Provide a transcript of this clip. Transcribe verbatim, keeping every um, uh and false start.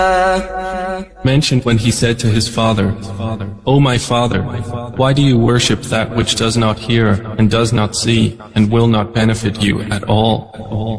Mentioned when he said to his father, "O my father, why do you worship that which does not hear and does not see and will not benefit you at all?"